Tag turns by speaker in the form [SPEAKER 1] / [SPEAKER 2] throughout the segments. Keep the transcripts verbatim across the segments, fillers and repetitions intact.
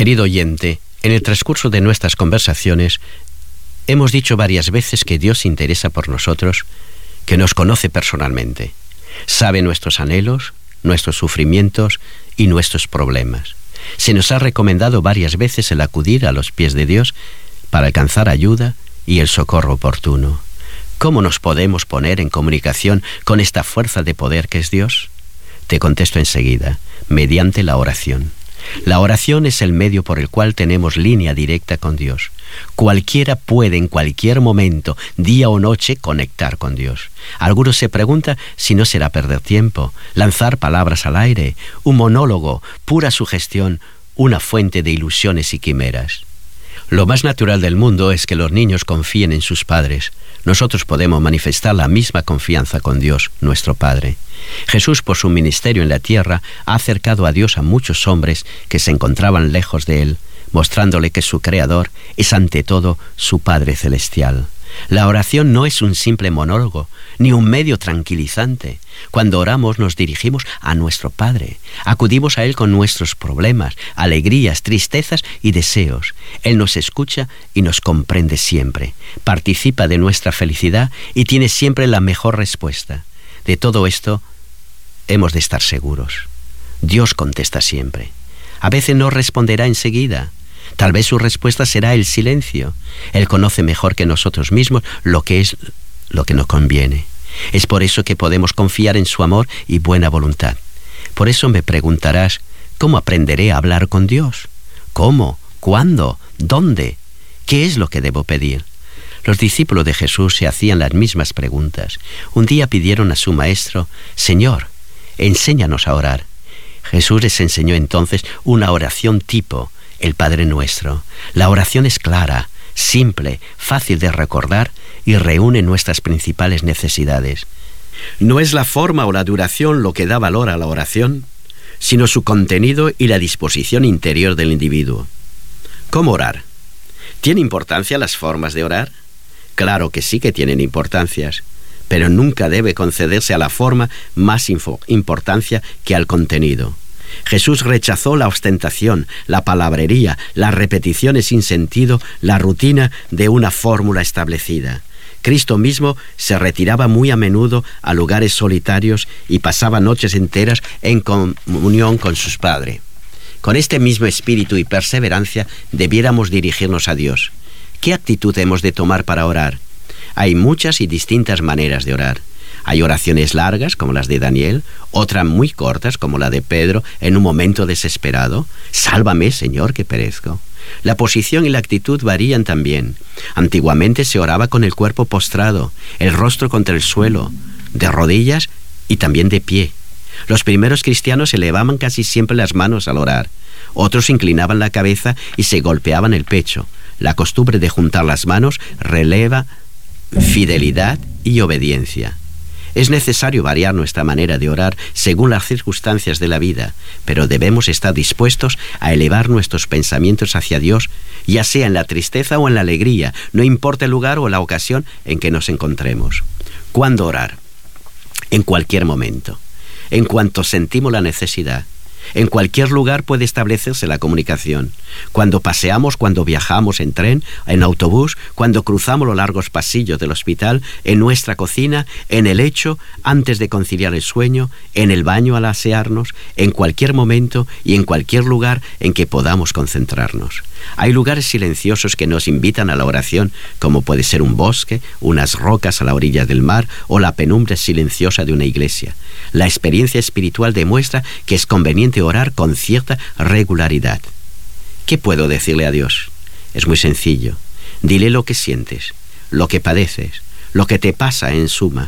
[SPEAKER 1] Querido oyente, en el transcurso de nuestras conversaciones hemos dicho varias veces que Dios se interesa por nosotros, que nos conoce personalmente, sabe nuestros anhelos, nuestros sufrimientos y nuestros problemas. Se nos ha recomendado varias veces el acudir a los pies de Dios para alcanzar ayuda y el socorro oportuno. ¿Cómo nos podemos poner en comunicación con esta fuerza de poder que es Dios? Te contesto enseguida, mediante la oración. La oración es el medio por el cual tenemos línea directa con Dios. Cualquiera puede en cualquier momento, día o noche, conectar con Dios. Algunos se preguntan si no será perder tiempo, lanzar palabras al aire, un monólogo, pura sugestión, una fuente de ilusiones y quimeras. Lo más natural del mundo es que los niños confíen en sus padres. Nosotros podemos manifestar la misma confianza con Dios, nuestro Padre. Jesús, por su ministerio en la tierra, ha acercado a Dios a muchos hombres que se encontraban lejos de Él, mostrándole que su Creador es ante todo su Padre Celestial. La oración no es un simple monólogo, ni un medio tranquilizante. Cuando oramos nos dirigimos a nuestro Padre. Acudimos a Él con nuestros problemas, alegrías, tristezas y deseos. Él nos escucha y nos comprende siempre. Participa de nuestra felicidad y tiene siempre la mejor respuesta. De todo esto hemos de estar seguros. Dios contesta siempre. A veces no responderá enseguida. Tal vez su respuesta será el silencio. Él conoce mejor que nosotros mismos lo que es lo que nos conviene. Es por eso que podemos confiar en su amor y buena voluntad. Por eso me preguntarás, ¿cómo aprenderé a hablar con Dios? ¿Cómo? ¿Cuándo? ¿Dónde? ¿Qué es lo que debo pedir? Los discípulos de Jesús se hacían las mismas preguntas. Un día pidieron a su maestro, Señor, enséñanos a orar. Jesús les enseñó entonces una oración tipo, el Padre Nuestro. La oración es clara, simple, fácil de recordar y reúne nuestras principales necesidades. No es la forma o la duración lo que da valor a la oración, sino su contenido y la disposición interior del individuo. ¿Cómo orar? ¿Tiene importancia las formas de orar? Claro que sí que tienen importancias, pero nunca debe concederse a la forma más info- importancia que al contenido. Jesús rechazó la ostentación, la palabrería, las repeticiones sin sentido, la rutina de una fórmula establecida. Cristo mismo se retiraba muy a menudo a lugares solitarios y pasaba noches enteras en comunión con su Padre. Con este mismo espíritu y perseverancia debiéramos dirigirnos a Dios. ¿Qué actitud hemos de tomar para orar? Hay muchas y distintas maneras de orar. Hay oraciones largas, como las de Daniel, otras muy cortas, como la de Pedro, en un momento desesperado. Sálvame, Señor, que perezco. La posición y la actitud varían también. Antiguamente se oraba con el cuerpo postrado, el rostro contra el suelo, de rodillas y también de pie. Los primeros cristianos elevaban casi siempre las manos al orar. Otros inclinaban la cabeza y se golpeaban el pecho. La costumbre de juntar las manos releva fidelidad y obediencia. Es necesario variar nuestra manera de orar según las circunstancias de la vida, pero debemos estar dispuestos a elevar nuestros pensamientos hacia Dios, ya sea en la tristeza o en la alegría, no importa el lugar o la ocasión en que nos encontremos. ¿Cuándo orar? En cualquier momento, en cuanto sentimos la necesidad. En cualquier lugar puede establecerse la comunicación. Cuando paseamos, cuando viajamos en tren, en autobús, cuando cruzamos los largos pasillos del hospital, en nuestra cocina, en el lecho, antes de conciliar el sueño, en el baño al asearnos, en cualquier momento y en cualquier lugar en que podamos concentrarnos. Hay lugares silenciosos que nos invitan a la oración, como puede ser un bosque, unas rocas a la orilla del mar o la penumbra silenciosa de una iglesia. La experiencia espiritual demuestra que es conveniente orar con cierta regularidad. ¿Qué puedo decirle a Dios? Es muy sencillo. Dile lo que sientes, lo que padeces, lo que te pasa en suma.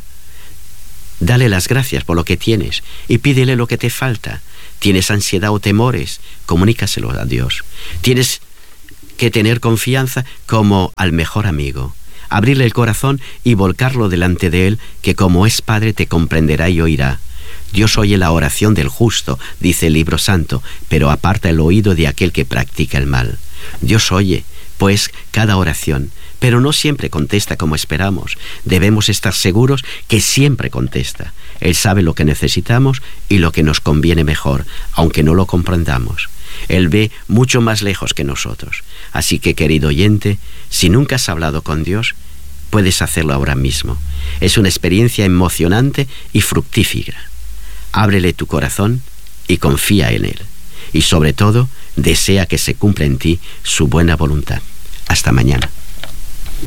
[SPEAKER 1] Dale las gracias por lo que tienes y pídele lo que te falta. ¿Tienes ansiedad o temores? Comunícaselo a Dios. Tienes que tener confianza como al mejor amigo. Abrirle el corazón y volcarlo delante de Él, que como es Padre te comprenderá y oirá. Dios oye la oración del justo, dice el libro santo, pero aparta el oído de aquel que practica el mal. Dios oye, pues, cada oración, pero no siempre contesta como esperamos. Debemos estar seguros que siempre contesta. Él sabe lo que necesitamos y lo que nos conviene mejor, aunque no lo comprendamos. Él ve mucho más lejos que nosotros. Así que, querido oyente, si nunca has hablado con Dios, puedes hacerlo ahora mismo. Es una experiencia emocionante y fructífera. Ábrele tu corazón y confía en Él. Y sobre todo, desea que se cumpla en ti su buena voluntad. Hasta mañana.